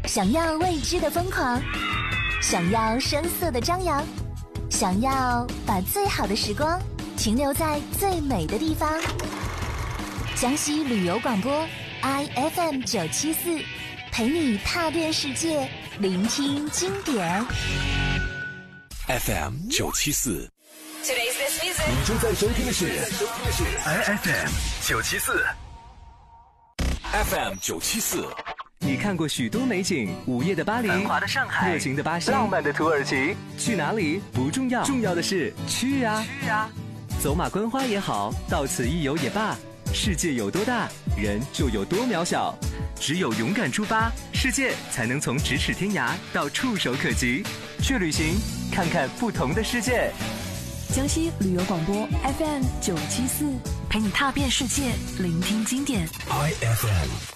想要未知的疯狂，想要声色的张扬，想要把最好的时光停留在最美的地方。江西旅游广播 IFM974，陪你踏遍世界，聆听经典。 FM974， 你正在收听的是 IFM974。 FM974， 你看过许多美景，午夜的巴黎， 繁华的上海， 热情的巴西， 浪漫的土耳其。 去哪里不重要，重要的是去啊！走马观花也好，到此一游也罢，世界有多大，人就有多渺小。只有勇敢出发，世界才能从咫尺天涯到触手可及。去旅行，看看不同的世界。 江西旅游广播 FM974，陪你踏遍世界，聆听经典。 IFM